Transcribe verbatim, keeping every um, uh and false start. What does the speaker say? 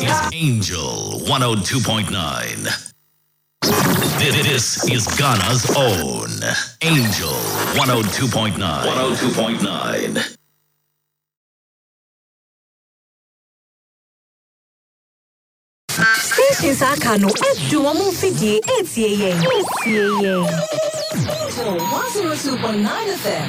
Angel one oh two point nine. This is Ghana's own Angel one oh two point nine. one oh two point nine. Stations are Kano, do a movie, eight A M. eight A M. one oh two point nine F M.